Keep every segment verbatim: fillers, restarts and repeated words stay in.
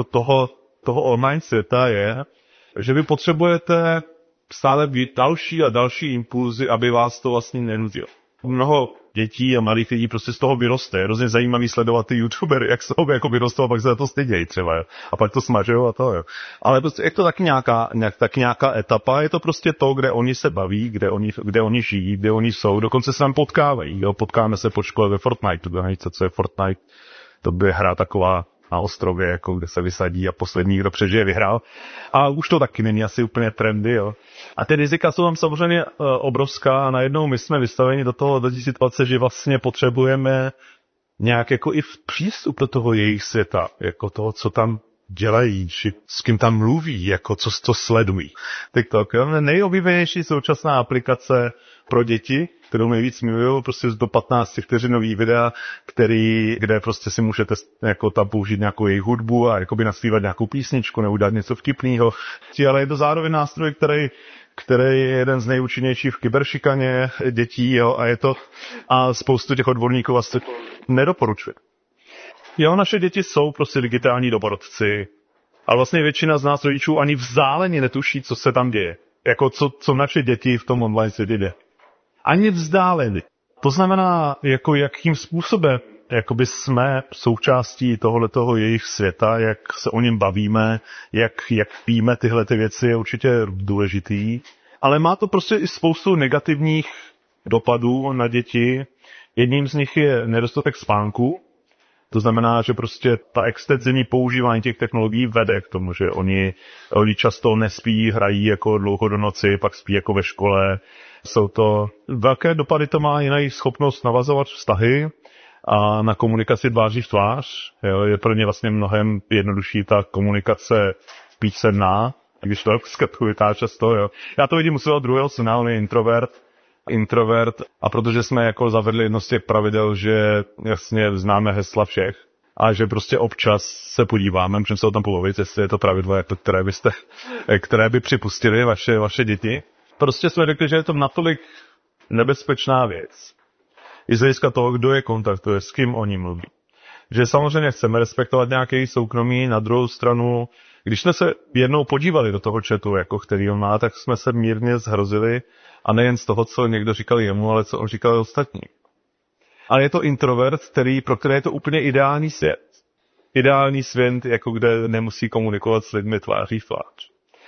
jako toho, toho online světa je, že vy potřebujete stále být další a další impulzy, aby vás to vlastně nenudilo. Mnoho dětí a mladých lidí prostě z toho vyroste. Je hrozně zajímavý sledovat ty youtubery, jak se jako vyrostou a pak se za to stydějí třeba. Jo. A pak to smažujou a to, jo. Ale prostě je to taky nějaká, nějak, tak nějaká etapa, je to prostě to, kde oni se baví, kde oni, kde oni žijí, kde oni jsou, dokonce se tam potkávají. Jo. Potkáme se po škole ve Fortnite, to víte, co je Fortnite, to by hra taková na ostrově, jako kde se vysadí a poslední, kdo přežije, vyhrál. A už to taky není asi úplně trendy, jo. A ty rizika jsou tam samozřejmě uh, obrovská a najednou my jsme vystaveni do toho, do té situace, že vlastně potřebujeme nějak jako i přístup do toho jejich světa, jako toho, co tam dělají, či s kým tam mluví, jako co to sledují. TikTok, jo, nejoblíbenější současná aplikace pro děti, kterou nejvíc miluju, prostě do patnáct vteřinový videa, který, kde prostě si můžete jako tam použít nějakou jejich hudbu a jakoby naspívat nějakou písničku nebo dát něco vtipného. Ale je to zároveň nástroj, který, který je jeden z nejúčinnějších v kyberšikaně dětí, jo, a je to, a spoustu těch odborníků vlastně nedoporučuje. Jo, naše děti jsou prostě digitální domorodci, ale vlastně většina z nás rodičů ani vzdáleně netuší, co se tam děje. Jako co, co naše děti v tom online světě jde. Ani vzdáleně. To znamená, jako jakým způsobem jakoby jsme součástí tohohletoho jejich světa, jak se o něm bavíme, jak, jak víme tyhle ty věci, je určitě důležitý. Ale má to prostě i spoustu negativních dopadů na děti. Jedním z nich je nedostatek spánku. To znamená, že prostě ta extenzivní používání těch technologií vede k tomu, že oni, oni často nespí, hrají jako dlouho do noci, pak spí jako ve škole. Jsou to velké dopady, to má i na jejich schopnost navazovat vztahy a na komunikaci tváří v tvář. Jo, je pro ně vlastně mnohem jednodušší ta komunikace písemná, když to skeptujete často. Jo. Já to vidím u svého druhého syna, on je introvert. introvert a protože jsme jako zavedli jedno z těch pravidel, že jasně známe hesla všech a že prostě občas se podíváme, můžeme se o tom pobavit, jestli je to pravidlo, jako které byste, které by připustili vaše, vaše děti. Prostě jsme řekli, že je to natolik nebezpečná věc. I z hlediska toho, kdo je kontaktuje, s kým oni mluví. Že samozřejmě chceme respektovat nějaké soukromí, na druhou stranu, když jsme se jednou podívali do toho chatu, jako který on má, tak jsme se mírně zhrozili. A nejen z toho, co někdo říkal jemu, ale co on říkal ostatní. Ale je to introvert, který, pro které je to úplně ideální svět. Ideální svět, jako kde nemusí komunikovat s lidmi tváří v tvář.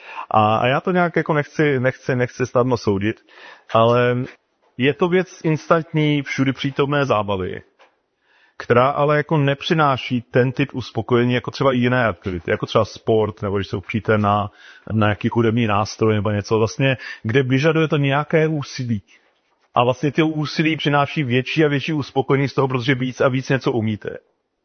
A, a já to nějak jako nechci, nechci, nechci snadno soudit, ale je to věc instantní, všudy přítomné zábavy, která ale jako nepřináší ten typ uspokojení, jako třeba i jiné aktivity, jako třeba sport, nebo když se upříte na, na nějaký hudební nástroj nebo něco, vlastně, kde vyžaduje to nějaké úsilí. A vlastně ty úsilí přináší větší a větší uspokojení z toho, protože víc a víc něco umíte.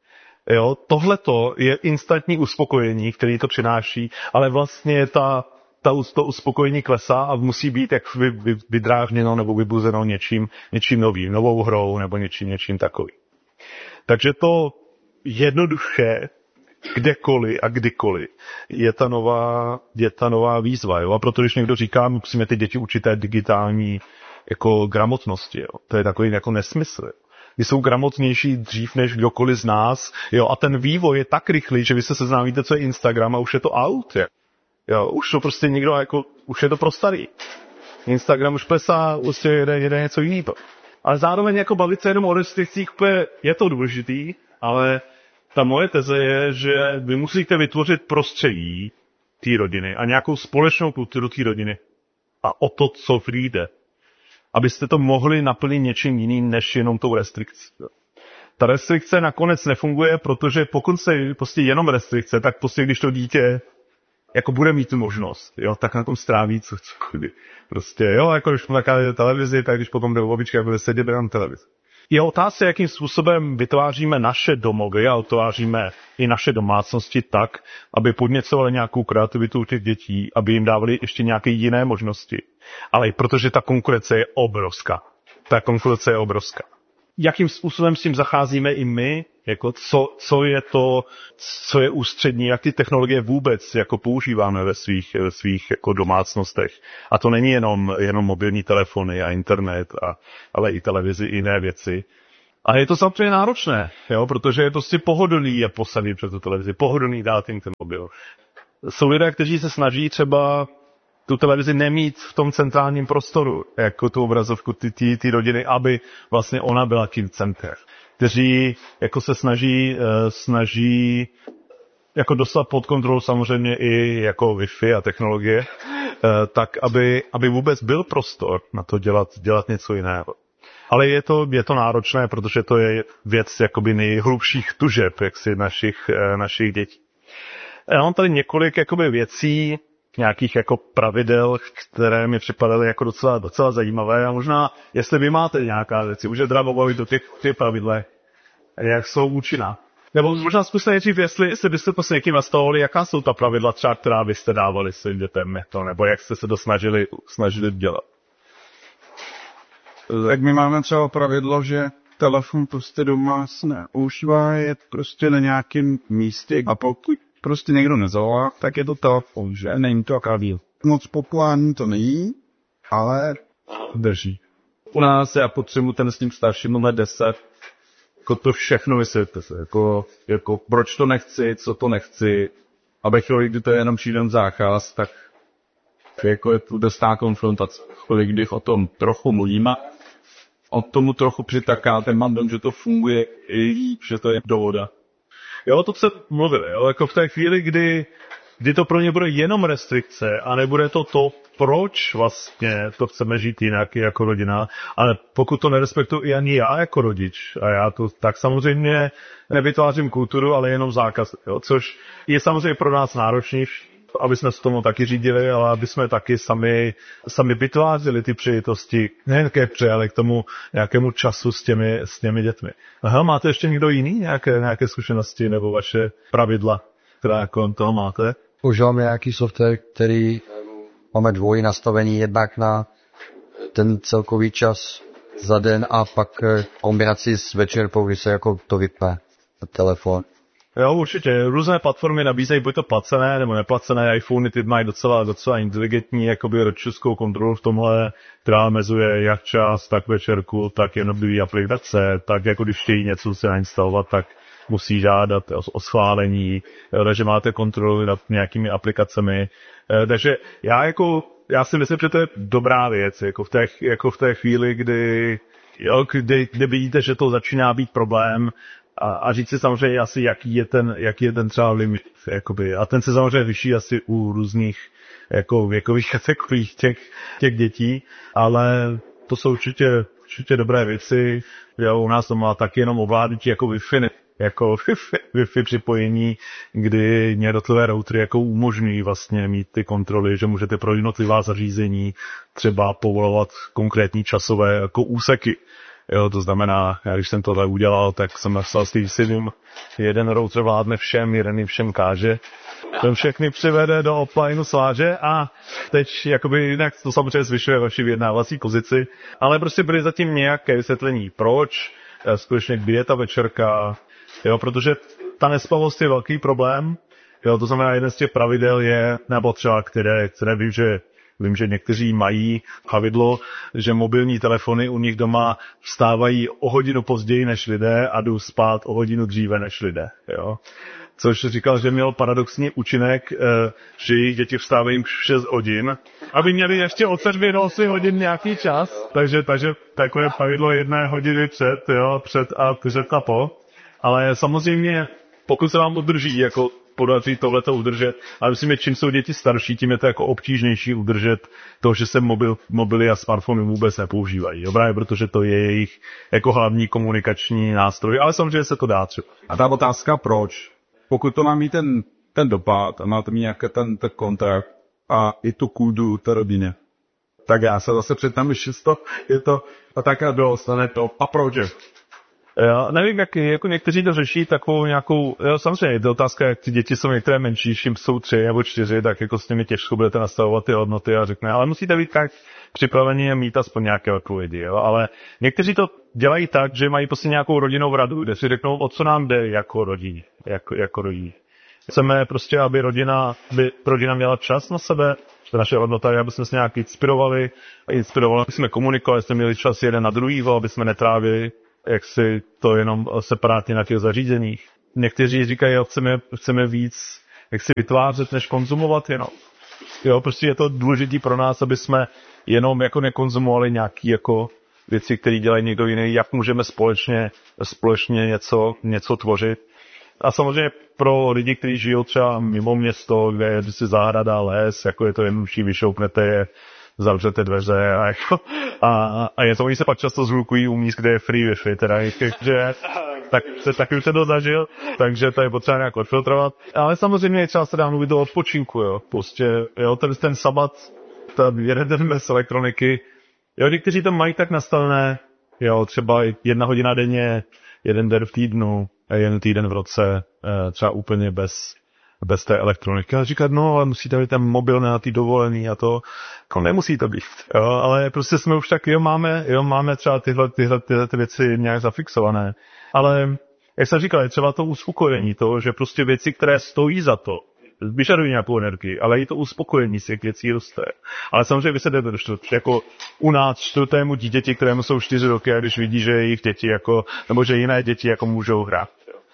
Jo, tohleto je instantní uspokojení, který to přináší, ale vlastně ta, ta, to uspokojení klesá a musí být jak vy, vy, vydrážděno nebo vybuzeno něčím, něčím novým, novou hrou nebo něčím, něčím takovým. Takže to jednoduché, kdekoliv a kdykoliv, je ta nová, je ta nová výzva. Jo? A proto, když někdo říká, musíme ty děti učit té digitální jako gramotnosti, jo? To je takový jako nesmysl. Ty jsou gramotnější dřív než kdokoliv z nás, jo? A ten vývoj je tak rychlý, že vy se seznámíte, co je Instagram a už je to out. Je. Jo? Už to prostě někdo, jako, už je to pro starý. Instagram už plesá, prostě jede, jede něco jiného. Ale zároveň jako bavit se jenom o restrikcích, je to důležitý, ale ta moje teze je, že vy musíte vytvořit prostředí té rodiny a nějakou společnou kulturu té rodiny a o to, co jde, abyste to mohli naplnit něčím jiným, než jenom tou restrikcí. Ta restrikce nakonec nefunguje, protože pokud se prostě jenom restrikce, tak prostě když to dítě jako bude mít tu možnost, jo, tak na tom stráví co, co prostě, jo, jako když na televizi, tak když potom jde o babička, bude sedět na televizi. Je otázka, jakým způsobem vytváříme naše domovy a vytváříme i naše domácnosti tak, aby podněcovali nějakou kreativitu u těch dětí, aby jim dávali ještě nějaké jiné možnosti. Ale i protože ta konkurence je obrovská. Ta konkurence je obrovská. Jakým způsobem s tím zacházíme i my, jako co, co je to, co je ústřední, jak ty technologie vůbec jako používáme ve svých, ve svých jako domácnostech. A to není jenom, jenom mobilní telefony a internet, a, ale i televizi, i jiné věci. A je to samozřejmě náročné, jo, protože je to si pohodlný je posadit před tu televizi, pohodlný dát jim ten mobil. Jsou lidé, kteří se snaží třeba tu televizi nemít v tom centrálním prostoru, jako tu obrazovku ty, ty, ty rodiny, aby vlastně ona byla tím centrem. Kteří jako se snaží, uh, snaží jako dostat pod kontrolu samozřejmě i jako Wi-Fi a technologie, uh, tak aby, aby vůbec byl prostor na to dělat, dělat něco jiného. Ale je to, je to náročné, protože to je věc jakoby nejhlubších tužeb jaksi našich, uh, našich dětí. Já mám tady několik jakoby věcí, nějakých jako pravidel, které mi připadaly jako docela, docela zajímavé a možná, jestli vy máte nějaká věci, už je teda bavit o těch, těch pravidlech, jak jsou účinná. Nebo možná zkuste nejdřív, jestli, jestli byste to s někým nastavovali, jaká jsou ta pravidla třeba, která byste dávali svým dětem, to, nebo jak jste se to snažili, snažili dělat. Tak my máme třeba pravidlo, že telefon prostě doma se neužívá, je prostě na nějakém místě a pokud prostě někdo nezavolá, tak je to telefon, že? Není to akadíl. Moc populární to není, ale drží. U nás já potřebuji ten s tím starším máme deset, jako to všechno vysvětlete se, jako, jako proč to nechci, co to nechci, a ve chvíli, kdy to je jenom přijden záchaz, tak jako je tu dostá konfrontace. Chvíli, když o tom trochu mluvíme, o tomu trochu přitakáte, mám dom, že to funguje, i že to je dohoda. Jo, to se mluvili, jo, jako v té chvíli, kdy, kdy to pro ně bude jenom restrikce a nebude to to, proč vlastně to chceme žít jinak jako rodina, ale pokud to nerespektuji i ani já jako rodič, a já to tak samozřejmě nevytvářím kulturu, ale jenom zákaz, jo, což je samozřejmě pro nás náročnější, aby jsme se tomu taky řídili, ale aby jsme taky sami, sami vytvářeli ty příležitosti, nejen ke pře, ale k tomu nějakému času s těmi, s těmi dětmi. Aha, máte ještě někdo jiný nějaké, nějaké zkušenosti nebo vaše pravidla, která jako toho máte? Používáme nějaký software, který máme dvojí nastavení, jednak na ten celkový čas za den a pak kombinaci s večerkou, kdy se jako to vypne telefon. Jo, určitě. Různé platformy nabízejí buď to placené nebo neplacené. iPhony ty mají docela, docela inteligentní jakoby rodičovskou kontrolu v tomhle, která mezuje jak čas, tak večerku, tak jednotlivý aplikace, tak jako když chtějí něco se nainstalovat, tak musí žádat o, o schválení, takže máte kontrolu nad nějakými aplikacemi. Takže já jako, já si myslím, že to je dobrá věc, jako v té, jako v té chvíli, kdy, jo, kdy, kdy vidíte, že to začíná být problém, A, a říct si samozřejmě asi, jaký je ten, jaký je ten třeba limit, jakoby. A ten se samozřejmě vyšší asi u různých jako věkových kategorií těch, těch dětí, ale to jsou určitě, určitě dobré věci. Jo, u nás to má taky jenom ovládnutí jako Wi-Fi, jako Wi-Fi připojení, kdy jednotlivé routery jako umožňují vlastně mít ty kontroly, že můžete pro jednotlivá zařízení třeba povolovat konkrétní časové jako úseky. Jo, to znamená, já když jsem tohle udělal, tak jsem napsal s tím synem, jeden router vládne všem, jeden jim všem káže, ten všechny přivede do offlineu sváže a teď jakoby jinak to samozřejmě zvyšuje vaši vyjednávací pozici, ale prostě byly zatím nějaké vysvětlení, proč, skutečně kdy je ta večerka, jo, protože ta nespavost je velký problém, jo, to znamená, jeden z těch pravidel je, nebo třeba, které, které vím, že Vím, že někteří mají pravidlo, že mobilní telefony u nich doma vstávají o hodinu později než lidé a jdou spát o hodinu dříve než lidé. Jo? Což říkal, že měl paradoxní účinek, že jejich děti vstávají v šest hodin, aby měli ještě od sedmi do osmi hodin nějaký čas. Takže, takže takové pravidlo jedné hodiny před, jo, před a před a po. Ale samozřejmě, pokud se vám udrží, jako podaří tohleto udržet. Ale myslím, že čím jsou děti starší, tím je to jako obtížnější udržet to, že se mobil, mobily a smartfony vůbec nepoužívají. Dobrá, protože to je jejich jako hlavní komunikační nástroj, ale samozřejmě se to dá třeba. A ta otázka proč? Pokud to má mít ten, ten dopad a má to mít nějaký ten, ten kontakt a i tu kulturu té rodině, tak já se zase předtám, že to je to a taká dostane to. A proč? Já nevím, jak jako někteří to řeší takovou nějakou, jo, samozřejmě je to otázka, jak ty děti jsou některé menší, čím jsou tři nebo čtyři, tak jako s nimi těžko budete nastavovat ty hodnoty a řekne, ale musíte být tak připraveni a mít aspoň nějaké odpovědi, jo, ale někteří to dělají tak, že mají prostě nějakou rodinnou radu, kde si řeknou, o co nám jde jako rodině, jako, jako rodině. Chceme prostě, aby rodina, aby rodina měla čas na sebe, naše hodnota je, aby jsme se nějak inspirovali, inspirovali, aby jsme komunikovali, aby jsme měli čas jeden na druhýho, aby jsme netrávili jak si to jenom separátně na těch zařízeních. Někteří říkají, jo, chceme, chceme víc, jak si vytvářet, než konzumovat jenom. Jo, prostě je to důležité pro nás, aby jsme jenom jako nekonzumovali nějaký jako věci, které dělají někdo jiný, jak můžeme společně, společně něco, něco tvořit. A samozřejmě pro lidi, kteří žijou třeba mimo město, kde je si zahrada, les, jako je to jednodušší, vyšoupnete je, zavřete dveře a, jako, a, a je to, oni se pak často zhlukují u míst, kde je free wifi, teda, že tak se taky už se to zažil, takže to je potřeba nějak odfiltrovat. Ale samozřejmě třeba se dá mluvit o odpočinku, jo, prostě, jo, ten, ten sabat, ta jeden den bez elektroniky, jo, někteří to mají tak nastavené, jo, třeba jedna hodina denně, jeden den v týdnu, jeden týden v roce, třeba úplně bez, bez té elektroniky. A říkat, no, ale musíte být ten mobil na ty dovolený a to, jako nemusí to být, jo, ale prostě jsme už tak, jo, máme, jo, máme třeba tyhle, tyhle, tyhle ty věci nějak zafixované. Ale, jak jsem říkal, je třeba to uspokojení, to, že prostě věci, které stojí za to, vyžadují nějakou energii, ale i to uspokojení z těch věcí roste. Ale samozřejmě vy se jdete do čtvrt, jako u nás čtvrtému dítěti, kterému jsou čtyři roky, a když vidí, že jejich děti jako, nebo že jiné děti jako můžou hrát.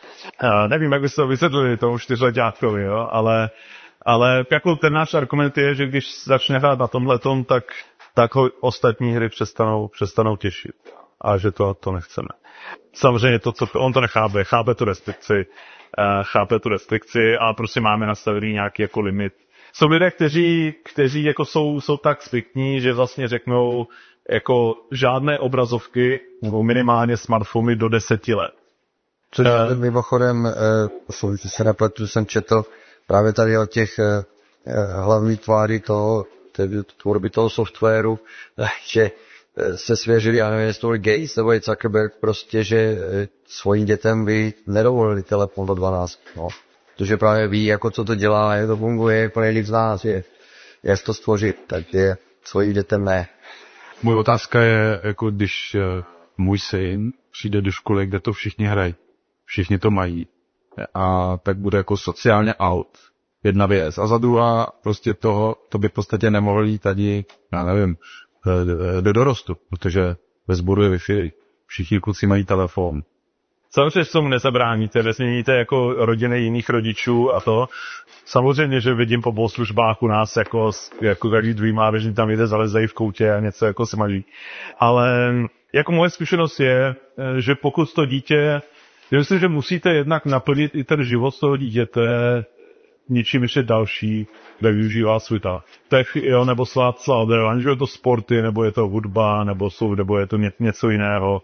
Uh, nevím, jak byste to vysvětlili tomu čtyřletákovi, jo, ale, ale jako ten náš argument je, že když začne hrát na tomhletom, tak, tak ho ostatní hry přestanou, přestanou těšit. A že to, to nechceme. Samozřejmě to, co on to nechápe, chápe tu restrikci, uh, chápe tu restrikci a prostě máme nastavený nějaký jako limit. Jsou lidé, kteří, kteří jako jsou, jsou tak striktní, že vlastně řeknou jako žádné obrazovky nebo minimálně smartfony do deseti let. Což uh, mimochodem, uh, se nepletu, jsem četl právě tady o těch uh, hlavní tváří toho, tvorby toho softwaru, že se svěřili, já nevím, jestli to byl Gates nebo je Zuckerberg, prostě, že svým dětem by nedovolili telefon do dvanácti. No. Protože právě ví, jako co to dělá, jak to funguje, plně líp z nás, je, jak to stvořit, tak je svým dětem ne. Moje otázka je, jako když můj syn přijde do školy, kde to všichni hrají, všichni to mají, a tak bude jako sociálně out. Jedna věc. A za druhá, prostě toho, to by v podstatě nemohli jít tady, já nevím, do dorostu, protože ve sboru je Wi-Fi. Všichni kluci mají telefon. Samozřejmě tomu nezabráníte, nezměníte jako rodiny jiných rodičů a to. Samozřejmě, že vidím po bohoslužbách u nás, jako, jako každý druhý mládežník tam jde, zalezají v koutě a něco jako se mají. Ale jako moje zkušenost je, že pokud to dítě, já myslím, že musíte jednak naplnit i ten život toho dítěte ničím ještě další, kde využívá svůj tech, jo, nebo svátcla, ať je to sporty, nebo je to hudba, nebo, jsou, nebo je to ně, něco jiného,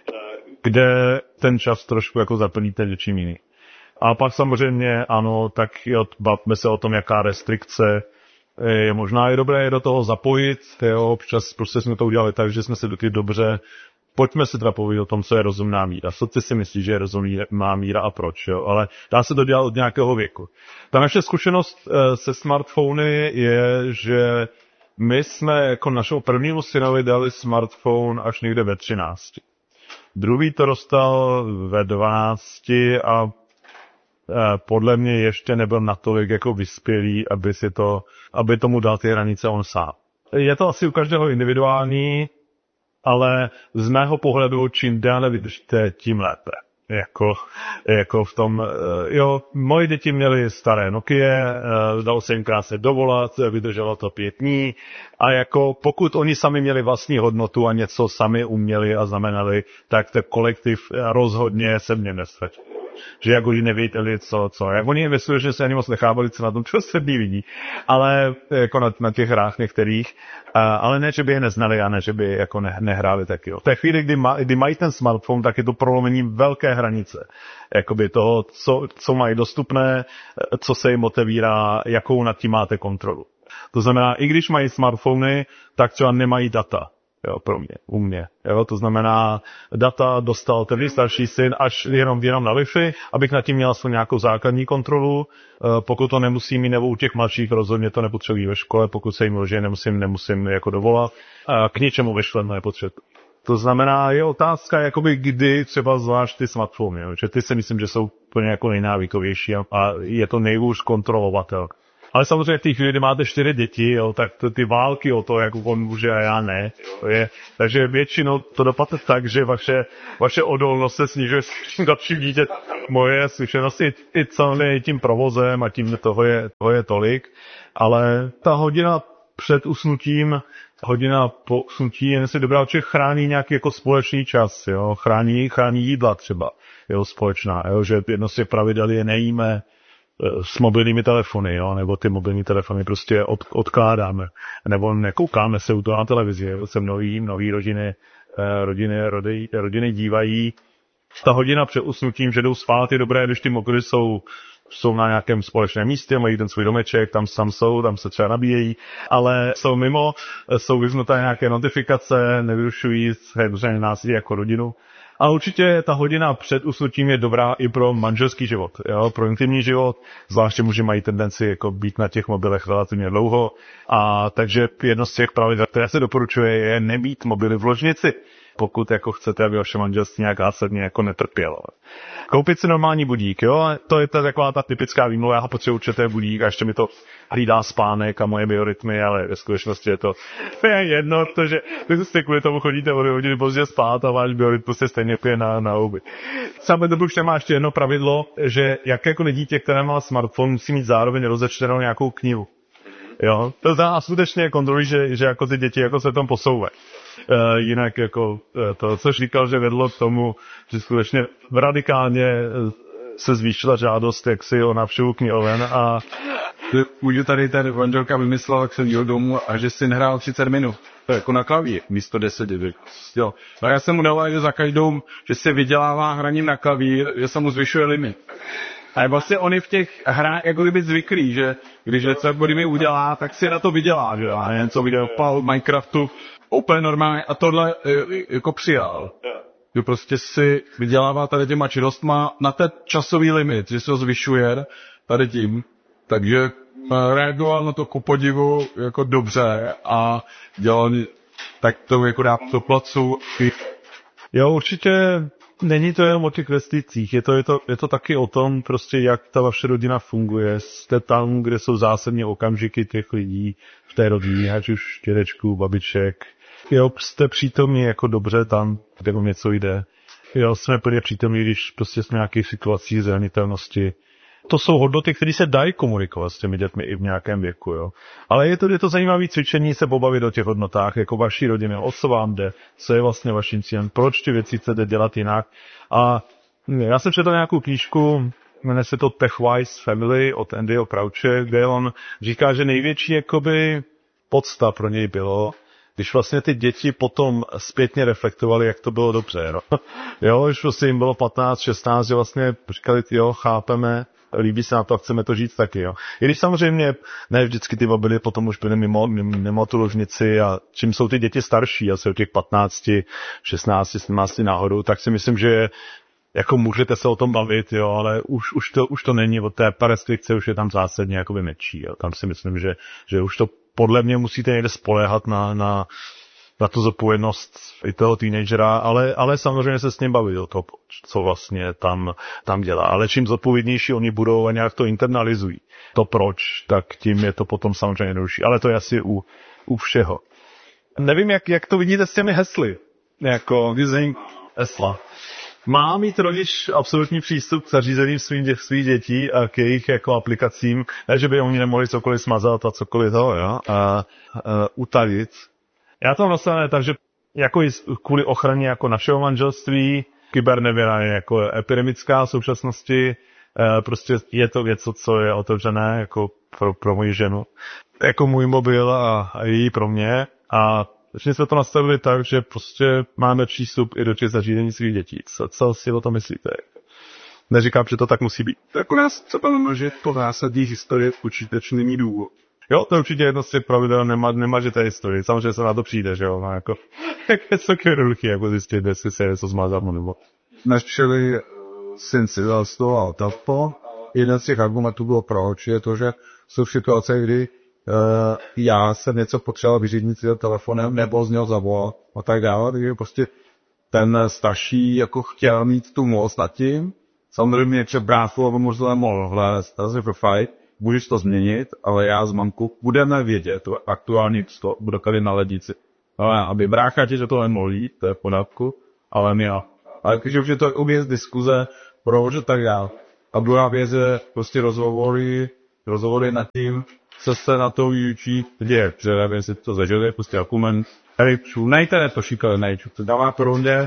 kde ten čas trošku jako zaplníte něčím jiným. A pak samozřejmě, ano, tak jo, bavme se o tom, jaká restrikce je možná i dobré je do toho zapojit, jo, občas prostě jsme to udělali tak, že jsme se dotkli dobře. Pojďme se teda povědět o tom, co je rozumná míra. Co ty si myslíš, že je rozumná míra a proč, jo? Ale dá se to dělat od nějakého věku. Ta naše zkušenost se smartfony je, že my jsme jako našemu prvnímu synovi dali smartphone až někde ve třinácti. Druhý to dostal ve dvanácti a podle mě ještě nebyl natolik jako vyspělý, aby si to, aby tomu dal ty hranice on sám. Je to asi u každého individuální, ale z mého pohledu, čím déle vydržíte, tím lépe. Jako, jako v tom, jo, moje děti měly staré Nokia, dalo se jim krásně dovolat, vydrželo to pět dní a jako pokud oni sami měli vlastní hodnotu a něco sami uměli a znamenali, tak ten kolektiv rozhodně se mě nestačil. Že jako oni nevěděli, co, co. Jak oni investují, že se ani moc nechápali, co na tom čtvrtství vidí, ale jako na, na těch hrách některých, a, ale ne, že by je neznali a ne, že by jako ne, nehráli taky. Jo. V té chvíli, kdy, ma, kdy mají ten smartphone, tak je to prolomení velké hranice. Jakoby toho, co, co mají dostupné, co se jim otevírá, jakou nad tím máte kontrolu. To znamená, i když mají smartfony, tak třeba nemají data. Jo, pro mě, u mě. Jo, to znamená, data dostal ten starší syn až jenom, jenom na Wi-Fi, abych nad tím měl aspoň nějakou základní kontrolu. E, pokud to nemusím mít, nebo u těch mladších rozhodně to nepotřebují ve škole, pokud se jim že nemusím, nemusím jako dovolat. E, k ničemu vyšle nepotřebuji. To znamená, je otázka, jakoby kdy třeba zvlášť ty smartfony, jo, že ty si myslím, že jsou úplně jako nejnávykovější a, a je to nejhůř kontrolovatel. Ale samozřejmě v té chvíli, kdy máte čtyři děti, jo, tak to, ty války o to, jak on může a já ne. Jo, je. Takže většinou to dopadne tak, že vaše, vaše odolnost se snižuje s dalším dítě. Moje zkušenosti i celé tím provozem a tím toho je, toho je tolik. Ale ta hodina před usnutím, hodina po usnutí je si dobrá, že chrání nějaký jako společný čas, jo, chrání, chrání jídla třeba, jo, společná, jo, že jedno z těch pravidel je nejíme s mobilními telefony, jo, nebo ty mobilní telefony prostě od, odkládáme, nebo nekoukáme se u toho na televizi, jo, se mnohý, mnohý rodiny, rodiny, rodiny, rodiny dívají. Ta hodina před usnutím, že jdou spát, je dobré, když ty mobily jsou jsou na nějakém společném místě, mají ten svůj domeček, tam, tam jsou, tam se třeba nabíjejí, ale jsou mimo, jsou vyznuté nějaké notifikace, nevyrušují se nás jako rodinu. A určitě ta hodina před usnutím je dobrá i pro manželský život, jo, pro intimní život, zvláště muži mají tendenci jako být na těch mobilech relativně dlouho. A takže jedno z těch pravidel, které se doporučuje, je nemít mobily v ložnici, pokud jako chcete, aby vaše manželství nějak zásadně jako netrpělo. Koupit si normální budík, jo, to je ta taková ta typická výmluva, já potřebuji určitě budík a ještě mi to hlídá spánek a moje biorytmy, ale ve skutečnosti je to, to je jedno, protože vy jste kvůli tomu chodíte o dvě hodiny pozdě spát a váš biorytmus se stejně pije na, na houby. Samé to už má ještě jedno pravidlo, že jakékoliv dítě, které má smartphone, musí mít zároveň rozečtenou nějakou knihu. Jo, to znamená skutečně kontrolují, že, že jako ty děti jako se tam posouvají. Uh, jinak jako uh, to, co říkal, že vedlo k tomu, že skutečně radikálně uh, se zvýšila žádost jaksi o návštěvu knihoven a můžu tady ten manželka vymyslela, jak jsem jel domů a že si nehrál třicet minut. To je jako na klavír, místo deset. Jo. A já jsem mu dal, že za každou, že se vydělává hraním na klavír, že se mu zvyšuje limit. A vlastně oni v těch hrách jako kdyby zvyklí, že když něco budeme udělá, tak si na to vydělá, že a něco viděl pal Minecraftu, úplně normálně a tohle jako přijal. Že prostě si vydělává tady těma činnostma na ten časový limit, že se ho zvyšuje tady tím, takže reagoval na to ku podivu jako dobře a dělal tak to jako dá to placu. Jo, určitě není to jen o těch vesticích, je to, je, to, je to taky o tom, prostě jak ta vaše rodina funguje. Jste tam, kde jsou zásadně okamžiky těch lidí v té rodině, ať už dědečků, babiček. Jo, jste přítomní jako dobře tam, kde vám něco jde. Jo, jsme plně přítomní, když prostě jsme v nějakých situacích zranitelnosti. To jsou hodnoty, které se dají komunikovat s těmi dětmi i v nějakém věku, jo. Ale je to, je to zajímavé cvičení se pobavit o těch hodnotách, jako vaší rodiny, o co vám jde, co je vlastně vaším cílem, proč ty věci chcete dělat jinak. A já jsem četl nějakou knížku, jmenuje se to Tech-Wise Family od Andyho Crouche, kde on říká, že největší jakoby podsta pro něj bylo, když vlastně ty děti potom zpětně reflektovali, jak to bylo dobře, no. Jo, když vlastně jim bylo patnáct, šestnáct, že vlastně říkali, jo, chápeme, líbí se na to a chceme to žít taky, jo. I když samozřejmě ne vždycky ty mobily potom už byly mimo, mimo tu ložnici a čím jsou ty děti starší, asi od těch patnácti, šestnácti, sedmnácti nahoru, tak si myslím, že jako můžete se o tom bavit, jo, ale už, už, to, už to není, od té restrikce už je tam zásadně jako vymečí, jo. Tam si myslím, že, že už to podle mě musíte někde spoléhat na, na, na tu zodpovědnost i toho teenagera, ale, ale samozřejmě se s ním bavit o to, co vlastně tam, tam dělá. Ale čím zodpovědnější oni budou a nějak to internalizují, to proč, tak tím je to potom samozřejmě jednodušší. Ale to je asi u, u všeho. Nevím, jak, jak to vidíte s těmi hesly, jako design hesla. Má mít rodič absolutní přístup k zařízením svých, dě, svých dětí a k jejich jako aplikacím, ne, že by oni nemohli cokoliv smazat a cokoliv toho, jo, a, a utajit. Já to nastavené tak, že jako kvůli ochraně jako našeho manželství, kybernevěra je jako epidemická v současnosti, prostě je to něco, co je otevřené jako pro, pro moji ženu, jako můj mobil a, a její pro mě a začali jsme to nastavili tak, že prostě máme přístup i do těch zařízení svých dětí. Co, co si o tom myslíte? Neříkám, že to tak musí být. Tak u nás třeba že to zásadní historie určitě není důvod. Jo, to je určitě jedno z těch pravidel, nema, nemažete historii. Samozřejmě se na to přijde, že jo, no, jako, je to jednoduchý, jako zjistit, jestli se něco zmázat, nebo. Naštěli syn si dal z toho auto. Jeden z těch argumentů bylo proč, je to, že jsou situace, kdy Uh, já jsem něco potřeboval vyřídit si telefonem, nebo z něho zavolat a tak dále, takže prostě ten starší jako chtěl mít tu moc nad tím, samozřejmě třeba bráchu, aby možná mohl hledat, to je profajt, můžeš to změnit, ale já s mamkou budeme vědět, to aktuální to bude tady na lednici. Ale aby brácha ti, že to nemohl jít, to je v pořádku, ale my já. Ale když už je to obě z diskuze, proč tak dál. A druhá věc je prostě rozhovory, rozhovory nad tím, co se na to YouTube děje. Že nevím, si to zažili, prostě argument. Rejpčů, na internetu šíkali, na YouTube. To dává pro mě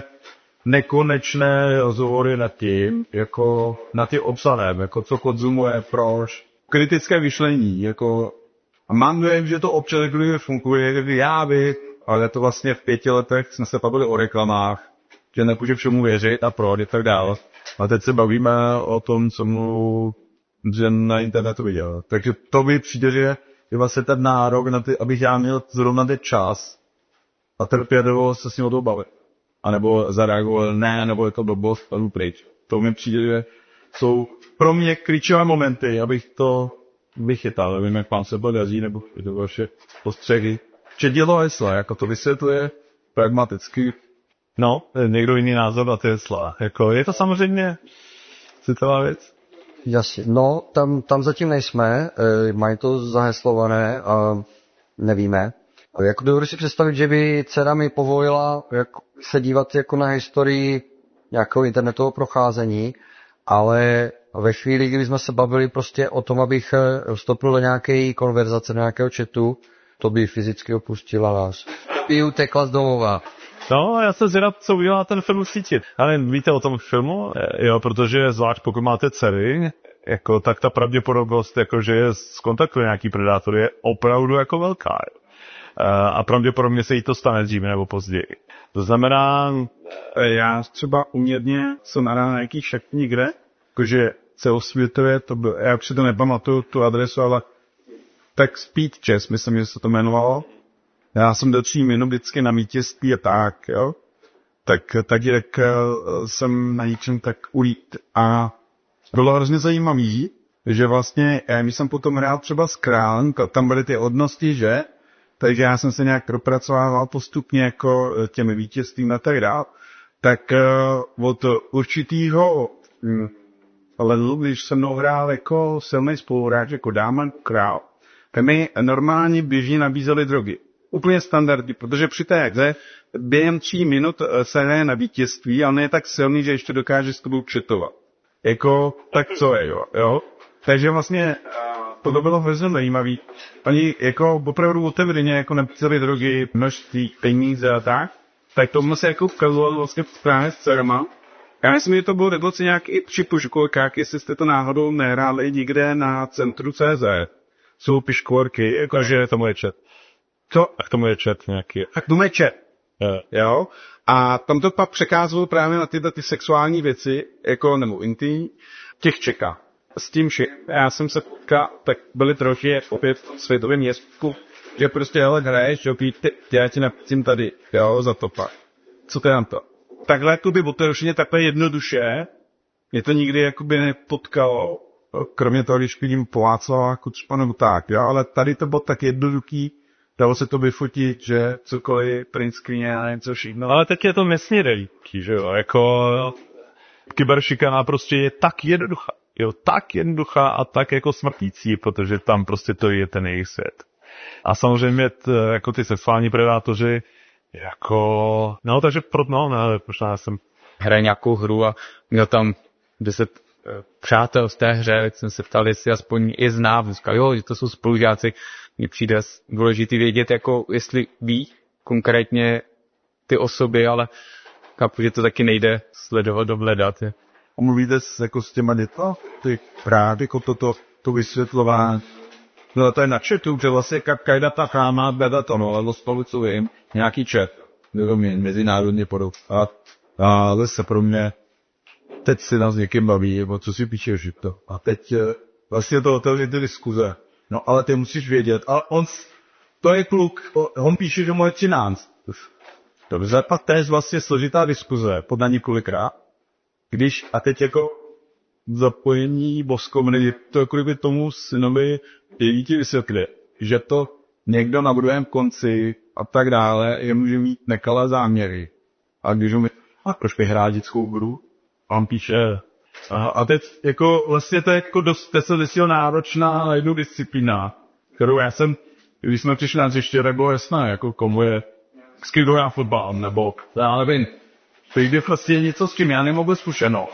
nekonečné rozhovory nad tím, jako na ty obsahem, jako co konzumuje, proč. Kritické myšlení, jako a mám dojem, že to občas funguje, kdyby já by, ale to vlastně v pěti letech jsme se bavili o reklamách, že nepůjde všemu věřit a proč a tak dále. A teď se bavíme o tom, co mu že na internetu viděl. Takže to by přijde, že je vlastně ten nárok na ty, abych já měl zrovna ten čas a trpělivost se s ním o to bavit. A nebo zareagoval ne, nebo je to blbost, a jdu pryč. To mi přijde, že jsou pro mě klíčové momenty, abych to vychytal. Nevím, jak vám se podaří, nebo je to vaše postřehy. Čedilo hesla, jako to vysvětluje pragmaticky. No, někdo jiný názor na Tesla. Jako, je to samozřejmě citová věc. Jasně, no, tam, tam zatím nejsme, e, mají to zaheslované a nevíme. Jako dovedu si představit, že by dcera mi povolila jako, se dívat jako na historii nějakého internetového procházení, ale ve chvíli, kdy jsme se bavili prostě o tom, abych vstoupil do nějaké konverzace, do nějakého chatu, to by fyzicky opustila nás. By utekla z domova. No, já jsem zvědav, co udělá ten film sítit. Ale víte o tom filmu? Jo, protože zvlášť pokud máte dcery, jako, tak ta pravděpodobnost, jako, že je skontaktuje nějaký predátor, je opravdu jako velká. A pravděpodobně se jí to stane dříve nebo později. To znamená, já třeba uměrně jsem nahrál na nějaký šak někde, jakože celosvětově to bylo, já už si to nepamatuju, tu adresu, ale tak Speed Chess, myslím, že se to jmenovalo. Já jsem delší minut vždycky na vítězství a tak, jo. Tak, tak, tak jsem na něčem tak ulít. A bylo hrozně zajímavý, že vlastně, já když jsem potom hrál třeba s králem, tam byly ty hodnosti, že? Takže já jsem se nějak propracovával postupně jako těmi vítězstvím a tak dále. Tak uh, od určitýho hm, levelu, když jsem mnou hrál jako silný spoluhráč, jako Dáman Král, tak mi normálně běžně nabízeli drogy. Úplně standardní, protože při té hře během tří minut se hraje na vítězství, ale je tak silný, že ještě dokáže s tebou četovat. Jako, tak co je, jo, jo? Takže vlastně to bylo hrozně zajímavý. Oni jako opravdu otevřeně jako nabízeli drogy, množství peníze a tak, tak tomu se jako ukazovalo vlastně právě s dcerama. Já myslím, že to bylo dokonce nějaký při školkách, jestli jste to náhodou nehráli někde na centru C Z. Jsou piškvorky, jako... Takže to moje chat. Co? A k tomu je chat nějaký. A k tomu je chat. Jo. jo. A tam to pak překázalo právě na tyhle ty sexuální věci, jako nebo intimní, těch čeká. S tím, že já jsem se potkal, tak byly troši opět v světovém městku, že prostě, hele, hraješ, jo, ty, já ti napícím tady, jo, za to pak. Co to je na to? Takhle, jakoby, otevřeně takhle jednoduše, mě to nikdy, jakoby, nepotkalo, kromě toho, když vidím Polácova, Kučma nebo tak, jo, ale tady to bylo tak jednoduchý, dalo se to vyfotit, že cokoliv, print screen a něco všechno. Ale teď je to nesmírelíký, že jo, jako kyberšikana prostě je tak jednoduchá. Jo, tak jednoduchá a tak jako smrtící, protože tam prostě to je ten jejich svět. A samozřejmě t, jako ty sexuální predátoři, jako, no takže pro, no, ne, možná já jsem... Hraje nějakou hru a měl tam deset e, přátel z té hře, tak jsem se ptal, jestli aspoň je znám, říkal, jo, že to jsou spolužáci, mně přijde důležitý vědět, jako jestli ví konkrétně ty osoby, ale chápu, že to taky nejde sledovat, dohledat. Je. A mluvíte s, jako s těma dětma? Ty právě jako toto, to vysvětlování. No to je na chatu, že vlastně každá ta cháma beda to, no, ale spolu co vím, nějaký chat, nedomím, mezinárodně podob. A, a zase pro mě, teď si nás někým baví, nebo co si píšeš, že to. A teď vlastně to otevře ty diskuze. No ale ty musíš vědět, ale on, to je kluk, on píše, že mu je třináct. Dobře, pak to je vlastně složitá diskuze, podle několikrát. Když, a teď jako zapojení boskovny, to jako kdyby tomu synovi děti vysvětlit, že to někdo na druhém konci a tak dále, je může mít nekalé záměry. A když mu a proč vyhrát dětskou hru? A on píše, A, a teď jako vlastně to je jako dost, to se zjistil náročná na jednu disciplína, kterou já jsem, když jsme přišli na hřiště, tak bylo jasné, jako komu je, s kým já fotbal, nebo já nevím, to jde vlastně něco, s čím já nemohl zkušeno.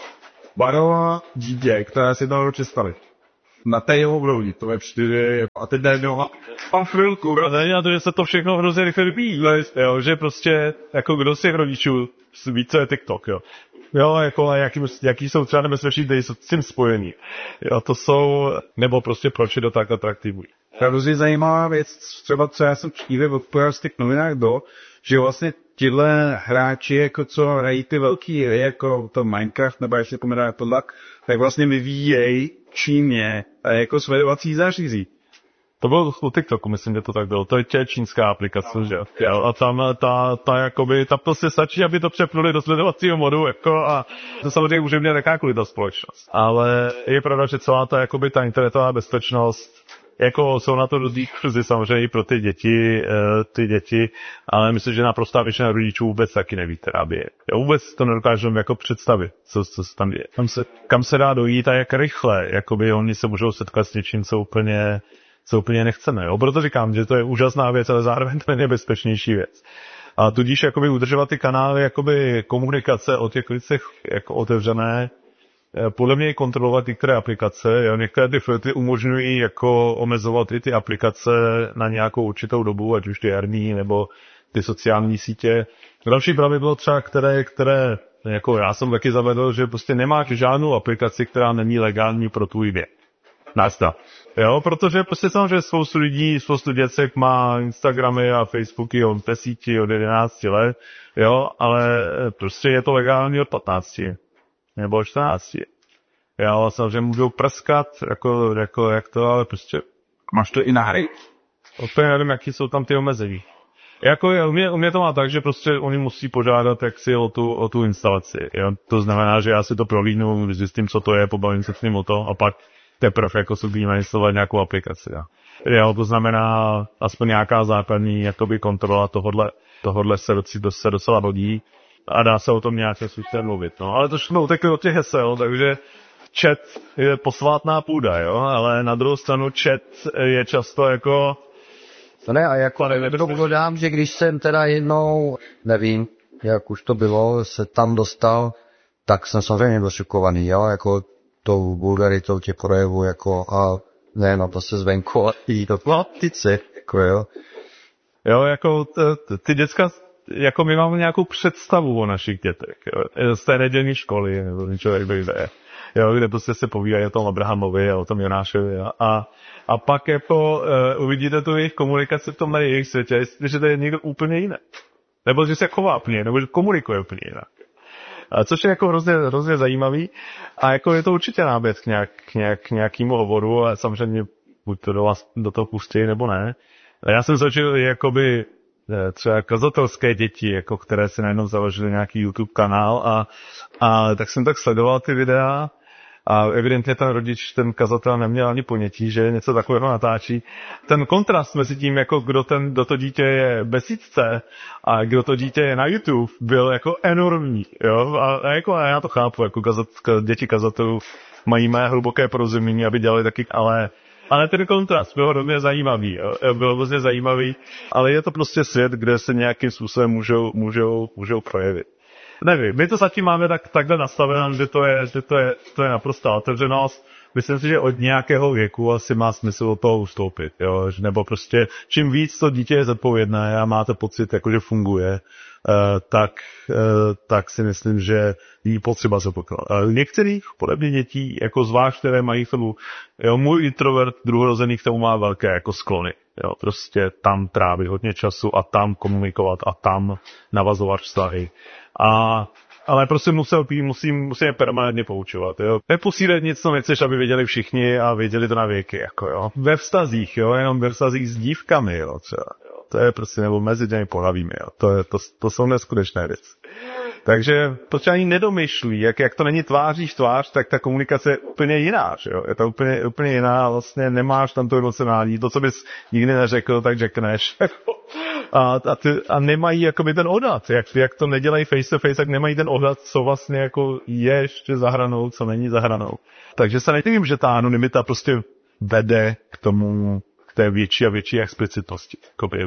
Barová dítě, která si toho představit. Na té jeho období, to je čtyři, a teď najednou mám chvilku. A to, že se to všechno hrozně rychle vypíjí, jo, že prostě, jako kdo z těch rodičů ví, co je TikTok, jo. Jo, jako a jaký, jaký jsou třeba nebezpečí, které jsou s tím spojený. Jo, to jsou, nebo prostě proč je to tak atraktivní. Hrozně zajímavá věc, třeba co já jsem chvíli odpověděl z těch novinách do, že vlastně tyhle hráči, jako co hrají ty velký hry, jako to Minecraft, nebo jestli pomenuje to tak, tak vlastně vyvíjejí Číně jako sledovací zařízí. To bylo u TikToku, myslím, že to tak bylo. To je tě čínská aplikace, že jo. A tam ta, ta, jakoby, ta prostě stačí, aby to přepnuli do sledovacího modu, jako a to samozřejmě už mě jakákoliv ta společnost. Ale je pravda, že celá ta, jakoby, ta internetová bezpečnost, jako jsou na to různý kurzy samozřejmě pro ty děti, ty děti, ale myslím, že naprostá většina rodičů vůbec taky neví, která by je. Já vůbec to nedokážu jako představit, co, co se tam je. Kam se, kam se dá dojít a jak rychle, jakoby oni se můžou setkat s něčím, co úplně, co úplně nechceme. Jo? Proto říkám, že to je úžasná věc, ale zároveň to je nebezpečnější věc. A tudíž jakoby udržovat ty kanály jakoby komunikace o těch věcech jako otevřené, podle mě i kontrolovat některé aplikace, jo, některé ty filtry umožňují jako omezovat i ty aplikace na nějakou určitou dobu, ať už ty herní nebo ty sociální sítě. Další pravidlo třeba, které, které jako já jsem taky zavedl, že prostě nemáš žádnou aplikaci, která není legální pro tvůj věk. Nasta. Jo, protože prostě samozřejmě spoustu lidí, spoustu děcek má Instagramy a Facebooky od desíti, od jedenácti let, jo, ale prostě je to legální od patnácti. Nebo čtrnácti. Já samozřejmě můžou prskat, jako, jako jak to, ale prostě... Máš to i na hry? Úplně nevím, jaký jsou tam ty omezení. Jako u mě, u mě to má tak, že prostě oni musí požádat jaksi o tu, o tu instalaci. Jo? To znamená, že já si to prolínu, zjistím, co to je, pobavím se s ním o to a pak teprve jako si budeme instalovat nějakou aplikaci. Jo? Jo, to znamená aspoň nějaká základní jakoby kontrola tohodle, tohodle se, se docela hodí. A dá se o tom nějaké slušně mluvit. No, ale to jsme utekli od těch hesel, takže chat je posvátná půda, jo, ale na druhou stranu chat je často jako... No ne, a jako dodám, že když jsem teda jednou, nevím, jak už to bylo, se tam dostal, tak jsem samozřejmě byl šokovaný, jo, jako tou vulgaritou těch projevů, jako a ne, no to se zvenku a i to platice, jako jo. Jo, jako t- ty děcka, jako my máme nějakou představu o našich dětech, jo, z té nedělní školy, nebo něčeho jde, jo, kde prostě se povídají o tom Abrahamovi a o tom Jonášovi a, a pak jako uh, uvidíte tu jejich komunikaci v tom na jejich světě, že to je někdo úplně jiný. Nebo že se chová úplně, nebo že komunikuje úplně jinak. A což je jako hrozně, hrozně zajímavý a jako je to určitě náběh k, nějak, k, nějak, k nějakému hovoru a samozřejmě buď to do, vás, do toho pustí nebo ne. A já jsem začal jakoby třeba kazatelské děti, jako které si najednou založili nějaký YouTube kanál a, a tak jsem tak sledoval ty videa a evidentně ten rodič, ten kazatel neměl ani ponětí, že něco takového natáčí. Ten kontrast mezi tím, jako kdo, ten, kdo to dítě je besídce a kdo to dítě je na YouTube, byl jako enormní. Jo? A, a, jako, a já to chápu, jako kazat, děti kazatelů mají mé hluboké porozumění, aby dělali taky, ale Ale ten kontrast byl hodně zajímavý, jo. Byl hodně zajímavý, ale je to prostě svět, kde se nějakým způsobem můžou, můžou, můžou projevit. Nevím, my to zatím máme tak, takhle nastavené, že to je, že to je, to je naprostá otevřenost. Myslím si, že od nějakého věku asi má smysl od toho ustoupit, jo. Nebo prostě čím víc to dítě je zodpovědné a máte pocit, jako že funguje, Uh, tak, uh, tak si myslím, že jí potřeba se pokládat. Ale některých podobně dětí, jako zvlášť, které mají chvíli, jo, můj introvert druhorozený k tomu má velké jako sklony. Jo, prostě tam trávit hodně času a tam komunikovat a tam navazovat vztahy. A ale prostě musel, musím, musím je permanentně poučovat, jo. Neposílit nic, co nechceš, aby věděli všichni a věděli to na věky, jako jo. Ve vztazích, jo, jenom ve vztazích s dívkami, jo, třeba. To je prostě, nebo mezi těmi pohlavími, jo. To, je, to, to jsou neskutečné věci. Takže protože ani nedomyšlí, jak, jak to není tváří v tvář, tak ta komunikace je úplně jiná, že jo. Je to úplně, úplně jiná, vlastně nemáš tam to emocionální, to, co bys nikdy neřekl, tak řekneš. A, a, ty, a nemají jakoby ten odhad, jak, jak to nedělají face to face, tak nemají ten odhad, co vlastně jako je ještě za hranou, co není za hranou. Takže se nedivím, že ta anonymita prostě vede k tomu, k té větší a větší explicitnosti, jakoby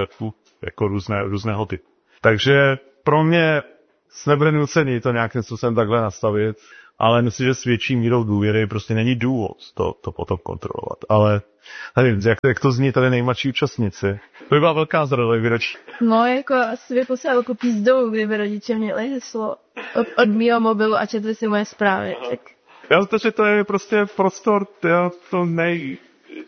jako různé, různého typu. Takže pro mě nebude nucený to nějakým způsobem takhle nastavit, ale myslím, že s větší mírou důvěry prostě není důvod to, to potom kontrolovat. Ale nevím, jak, jak to zní tady nejmladší účastnici. To by byla velká zrada výročí. No, jako asi by poslal jako pízdou, kdyby rodiče měli heslo od, od mýho mobilu a četli si moje zprávy. Tak. Já myslím, že to je prostě prostor, to, to nej...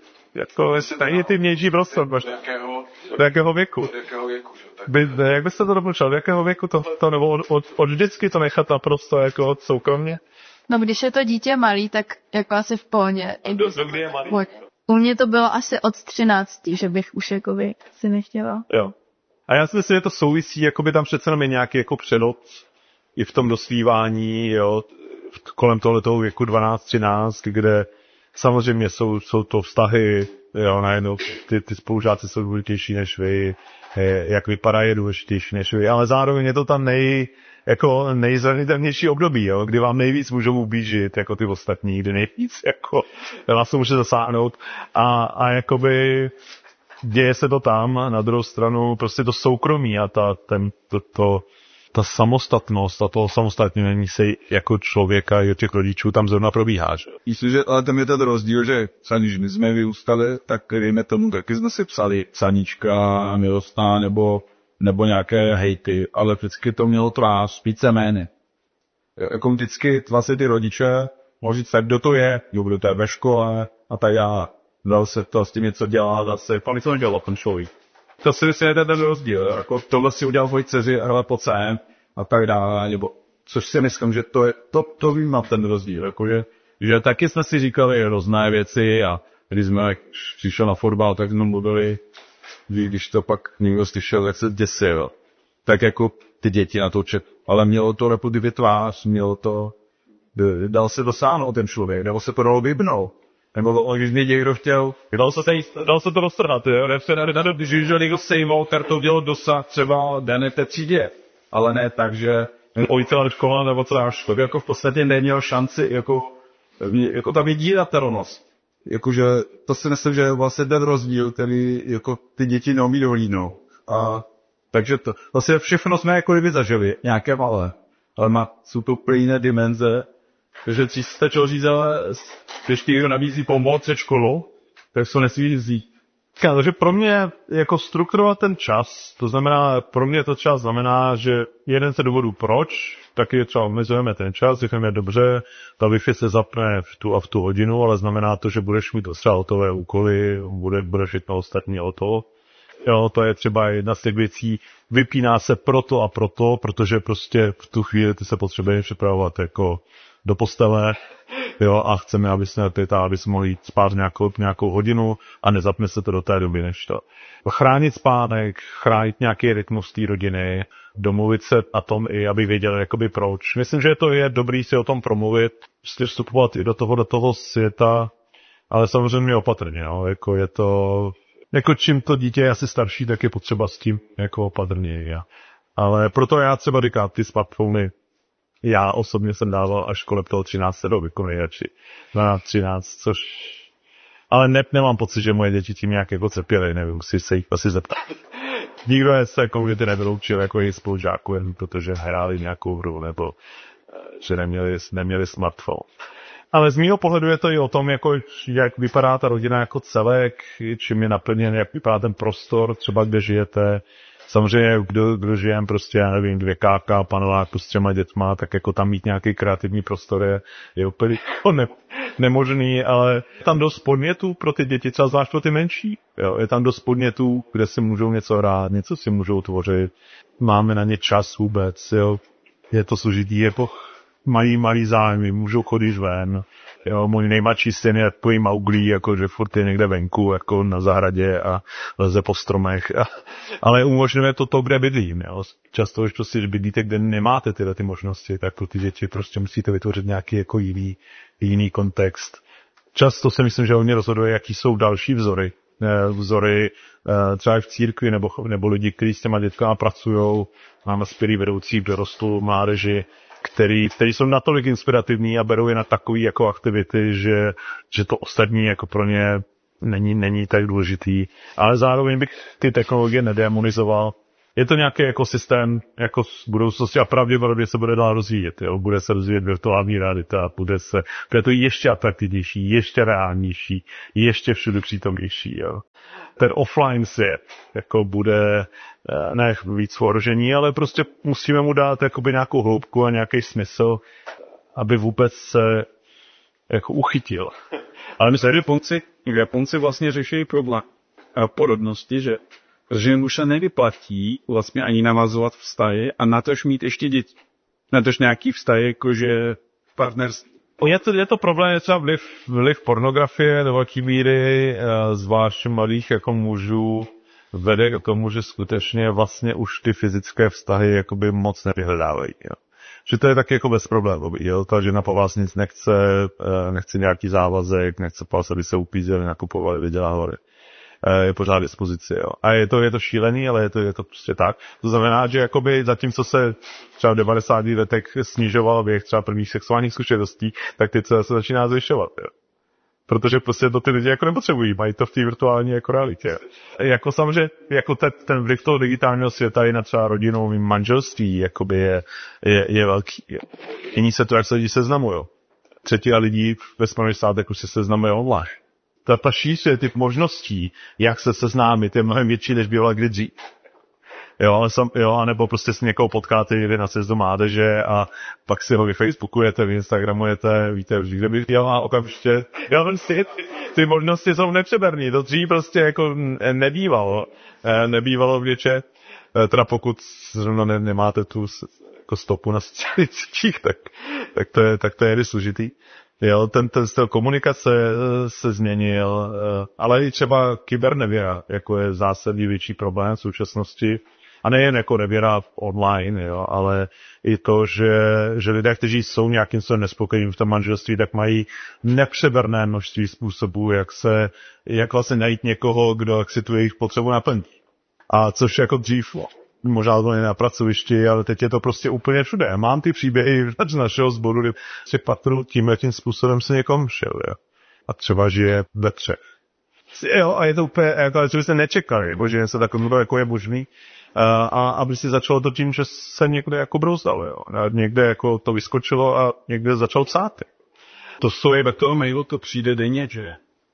Jako, nejintimnější prostor. Do jakého, do jakého věku? Do jakého věku, že? Tak... By, jak byste to dopočal? Do jakého věku to, to nebo od, od, od vždycky to nechat naprosto jako soukromně? No, když je to dítě malý, tak jako asi v pohodě. Do, do kdy je malý? U mě to bylo asi od třinácti, že bych už jakoby si nechtěla. Jo. A já si myslím, že to souvisí, jakoby tam přece jenom je nějaký jako předot i v tom dospívání, jo, kolem tohletoho věku dvanáct třináct, kde samozřejmě jsou, jsou to vztahy, jo, najednou ty, ty spolužáci jsou důležitější než vy, jak vypadá je důležitější než vy, ale zároveň je to tam nej, jako nejzranitelnější období, jo, kdy vám nejvíc můžou ublížit, jako ty ostatní, kdy nejvíc, jako, vás to může zasáhnout a, a jakoby děje se to tam, na druhou stranu prostě to soukromí a ta, ten, to, to, ta samostatnost a to samostatnění se jako člověka i těch rodičů tam zrovna probíhá. Že? Myslím, že ale tam je ten rozdíl, že když my jsme vyrůstali, tak dejme tomu, taky jsme si psali psaníčka, milostná nebo, nebo nějaké hejty, ale vždycky to mělo tvář víceméně. Jako vždycky vlastně ty rodiče mohli říct, kdo to je, jo, kdo to je ve škole a tak já. Dal se to s tím něco dělá, zase, pan co nedělal ten člověk. To si myslím, že je ten rozdíl, jako tohle si udělal tvoji dceři, hele, pojď sem, a tak dále, nebo, což si myslím, že to je, to, to vím ten rozdíl, jakože, že taky jsme si říkali různé věci a když jsme přišel na fotbal, tak jsme mluvili, když to pak někdo slyšel, jak se děsil, tak jako ty děti na to čet, ale mělo to repudivě tvář, mělo to, dal se dosáhnout ten člověk, nebo se to dalo vybnout. Nebo když mě někdo chtěl, dal se, dal se to roztrhat, jo, když někdo sejmou, tak to dělo dosah třeba dané té třídě, ale ne tak, že ojcela škola nebo co dáš, to jako v podstatě neměl šanci, jako, jako ta vydíratelnost. Jakože to si myslím, že je vlastně ten rozdíl, který jako ty děti neumí dohlídnout. A takže to, vlastně všechno jsme jako kdyby zažili, nějaké malé, ale má, jsou to úplně jiné dimenze. Takže když jste čeho říct, ale když ti někdo nabízí pomoc před školou, tak se nesmí vzít. Takže pro mě jako strukturovat ten čas, to znamená, pro mě to čas znamená, že jeden z důvodů proč, taky třeba omezujeme ten čas, říkáme dobře, ta Wi-Fi se zapne v tu a v tu hodinu, ale znamená to, že budeš mít třeba hotové úkoly, bude, budeš jít na ostatní o to. Jo, to je třeba jedna z těch věcí, vypíná se proto a proto, protože prostě v tu chvíli ty se potřebuješ připravovat jako do postele, jo, a chceme, aby jsme, aby jsme mohli jít spát nějakou, nějakou hodinu a nezapne se to do té doby, než to. Chránit spánek, chránit nějaký rytmus té rodiny, domluvit se na tom i, aby věděli, jakoby proč. Myslím, že to je dobrý si o tom promluvit, prostě vstupovat i do toho, do toho světa, ale samozřejmě opatrně, no, jako je to, jako čím to dítě je asi starší, tak je potřeba s tím, jako opatrně, já. Ale proto já třeba říkám, ty smartfony, já osobně jsem dával až kolem toho třináct roku, jako nejradši. dvanáct třináct, což... Ale ne, nemám pocit, že moje děti tím nějak jako cepěly, nevím, musí se jich asi zeptat. Nikdo je se komunity nevyloučil jako jejich spolužáků, jen protože hráli nějakou hru, nebo že neměli, neměli smartphone. Ale z mýho pohledu je to i o tom, jako, jak vypadá ta rodina jako celek, čím je naplněn, jak vypadá ten prostor, třeba kde žijete. Samozřejmě, kdo, kdo žijem prostě, já nevím, dvě káka, paneláku s třema dětma, tak jako tam mít nějaký kreativní prostor je, je úplně ne, nemožný, ale je tam dost podnětů pro ty děti, třeba zvlášť pro ty menší. Jo, je tam dost podnětů, kde si můžou něco hrát, něco si můžou tvořit, máme na ně čas vůbec, jo. Je to složitý, jako mají malý zájmy, můžou chodit ven. Jo, můj nejmladší syn je takový Mauglí, jako že furt je někde venku, jako na zahradě a leze po stromech. A, ale umožňuje to to, kde bydlím. Jo. Často, když prostě bydlíte, kde nemáte tyhle ty možnosti, tak pro ty děti prostě musíte vytvořit nějaký jako jiný, jiný kontext. Často si myslím, že hodně rozhoduje, jaký jsou další vzory vzory třeba v církvi nebo, nebo lidi, kteří s těma dětkama pracují. Máme skvělý vedoucí dorostu mládeži, který, který jsou natolik inspirativní a berou je na takový jako aktivity, že, že to ostatní jako pro ně není, není tak důležitý. Ale zároveň bych ty technologie nedemonizoval. Je to nějaký ekosystém jako z budoucnosti a pravděpodobně se bude dál rozvíjet. Jo? Bude se rozvíjet virtuální realita, bude, se, bude to ještě atraktivnější, ještě reálnější, ještě všude přítomnější. Jo? Ten offline svět jako bude ne víc ohrožení, ale prostě musíme mu dát jakoby nějakou hloubku a nějaký smysl, aby vůbec se jako uchytil. Ale myslím, že Japonci, Japonci vlastně řeší problém porodnosti, že že už se nevyplatí vlastně ani navazovat vztahy a natož mít ještě děti. Natož nějaký vztahy, jakože partnerství. Je to, je to problém, je třeba vliv, vliv pornografie do velké míry, zvlášť mladých jako mužů, vede k tomu, že skutečně vlastně už ty fyzické vztahy jakoby moc nevyhledávají. Jo. Že to je taky jako bezproblémový. Jo. Ta žena po vás nic nechce, nechce nějaký závazek, nechce po vás, aby se upízeli, nakupovali, vydělávali. Je pořád dispozici, jo. A je to, je to šílený, ale je to, je to prostě tak. To znamená, že jakoby zatímco se třeba v devadesátých letech snižoval věk třeba prvních sexuálních zkušeností, tak teď se začíná zvyšovat, jo. Protože prostě to ty lidi jako nepotřebují, mají to v té virtuální jako realitě. Jo. Jako samozřejmě, jako ten, ten vliv toho digitálního světa i na třeba rodinou manželství, jakoby je, je, je velký. Jo. Jiní se to, jak se lidi seznamujou. Třetina lidí ve Spojených státech už se seznamuje online. Ta, ta šíře typ možností, jak se seznámit, je mnohem větší, než byla kdy dřív. Jo, ale sam, jo, anebo prostě si někoho potkáte někde na sjezdu mládeže a pak si ho vy Facebookujete, vy Instagramujete, víte už, kde by jel a okamžitě. Jo, prostě ty, ty možnosti jsou nepřeberný, to dřív prostě jako nebývalo. Nebývalo v něče, teda pokud zrovna ne, nemáte tu jako stopu na sítích, tak, tak to je, tak to je složitý. Jo, ten, ten styl komunikace se změnil, ale i třeba kybernevěra, jako je zásadní větší problém v současnosti. A nejen jako nevěra online, jo, ale i to, že, že lidé, kteří jsou nějakým způsobem nespokojení v tom manželství, tak mají nepřeberné množství způsobů, jak se, jak vlastně najít někoho, kdo jak si tu jejich potřebu naplní. A což jako dřív, možná to na pracovišti, ale teď je to prostě úplně všude. Já mám ty příběhy z našeho sboru, kdy si patru tímhle tím způsobem se někom šel, jo. A třeba žije ve třech. Jo, a je to úplně, jako, že byste nečekali, bože, něco takového, jako je možný. A aby si začalo to tím, že se někde jako brouzdalo, jo. A někde jako to vyskočilo a někde začal psát. To stojí ve toho mailu, to přijde denně, že?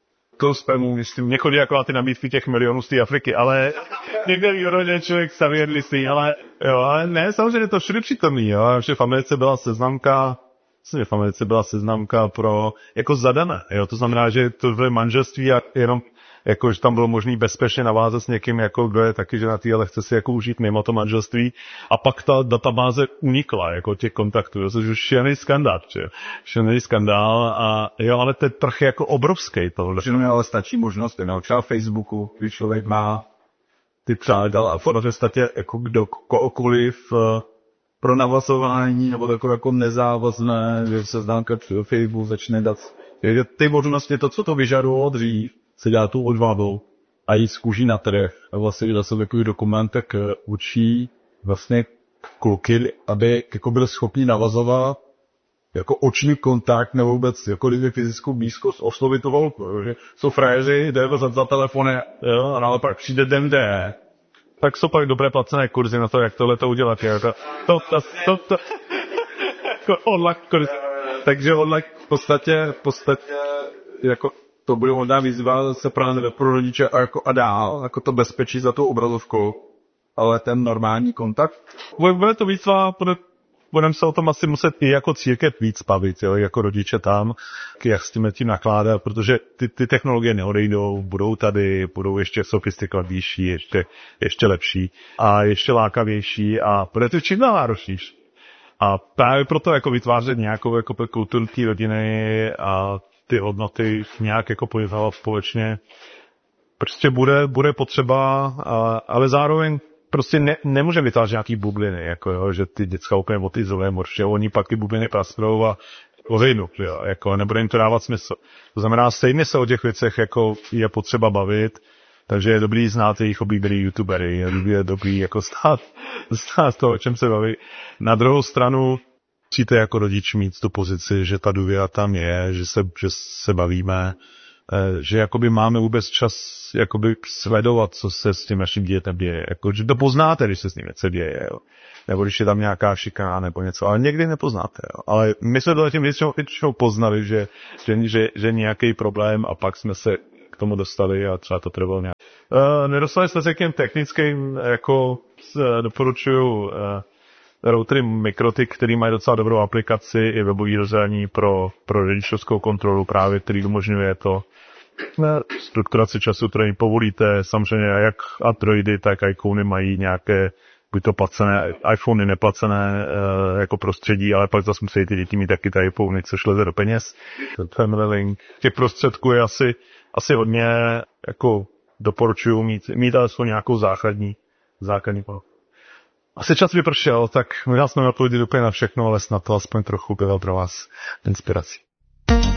To spamu, myslím, mě chodí jako na ty nabídky těch milionů z té Afriky, ale někde výhodně člověk staví listy, ale jo, ale ne, samozřejmě to všude přítomný, jo, že v Americe byla seznamka, myslím, v Americe byla seznamka pro, jako zadané, jo, to znamená, že to bylo manželství a jenom, jako, že tam bylo možný bezpečně navázat s někým, jako, kdo je taky ženatý, ale chce si jako užít mimo to manželství. A pak ta databáze unikla, jako těch kontaktů, což už šílený skandál, že? Šílený skandál a jo, ale ten trh je jako obrovský tohle. Že ale stačí možnost, no, třeba Facebooku, když člověk má ty přátel a v podstatě jako kdo, kohokoliv pro navazování, nebo takové jako nezávazné, že se známka Facebook začne dát. Ty možnosti, to, co to vyžadovalo dřív, se dělá tu odvádou a jít z kůží na trh. A vlastně dělá se takový dokument, tak učí vlastně kluky, aby jako byli schopni navazovat jako oční kontakt nebo vůbec jako kdyby fyzickou blízkost oslovit to volku. Že jsou frajeři, jde za, za telefony, jo, ale pak přijde den D. Tak jsou pak dobré placené kurzy na to, jak tohle to udělat. Jo. To, to, to, to, to, to online kurzy. Takže online v podstatě, v podstatě jako to bude možná výzva se právě pro rodiče a, jako a dál, jako to bezpečí za tou obrazovkou, ale ten normální kontakt. Bude to výzva, bude, budeme se o tom asi muset i jako církev víc bavit, jo, jako rodiče tam, jak s tím tím nakládat, protože ty, ty technologie neodejdou, budou tady, budou ještě sofistikovanější, ještě, ještě lepší a ještě lákavější a bude to čím dál náročnější. A právě proto jako vytvářet nějakou jako kulturu té rodiny a ty hodnoty nějak jako pojednávat společně. Prostě bude, bude potřeba, a, ale zároveň prostě ne, nemůže vytvářet nějaký bubliny, jako jo, že ty děcka úplně odizolujeme, protože oni pak ty bubliny prastrou a ozejnu, jo, jako nebude jim to dávat smysl. To znamená, stejně se o těch věcech jako je potřeba bavit, takže je dobrý znát jejich oblíbený youtubery, je dobrý, je dobrý jako stát, stát to, o čem se baví. Na druhou stranu musíte jako rodič mít tu pozici, že ta důvěra tam je, že se, že se bavíme, že jakoby máme vůbec čas jakoby sledovat, co se s tím naším dítětem děje. Jako, že to poznáte, když se s ním něco děje, jo. Nebo když je tam nějaká šikana nebo něco, ale někdy nepoznáte. Jo. Ale my jsme to tím většinou, většinou poznali, že, že, že, že nějaký problém a pak jsme se k tomu dostali a třeba to trvalo nějak. Uh, nedostali jsme se k těm technickým, jako uh, doporučuju uh, routery Mikrotik, který mají docela dobrou aplikaci i webový rozhraní pro, pro rodičovskou kontrolu právě, který umožňuje to strukturaci času, který jim povolíte. Samozřejmě jak Androidy, tak iPhony mají nějaké buď to placené, iPhony neplacené uh, jako prostředí, ale pak zase musí ty děti mít taky ty iPhony, což leze do peněz. Family Link. Těch prostředků je asi, asi hodně, jako doporučuju mít, mít alespoň nějakou základní, základní pol. Asi čas vypršel, tak my jsme odpověděli úplně na všechno, ale snad to aspoň trochu bylo pro vás inspirací.